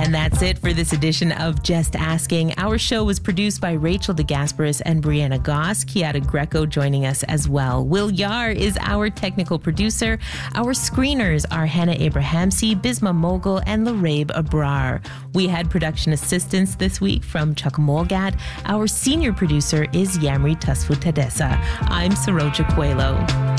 And that's it for this edition of Just Asking. Our show was produced by Rachel DeGasperis and Brianna Goss. Kiata Greco joining us as well. Will Yar is our technical producer. Our screeners are Hannah Abrahamsi, Bisma Mogul, and Larabe Abrar. We had production assistance this week from Chuck Molgat. Our senior producer is Yamri Tasfu Tadessa. I'm Saroja Coelho.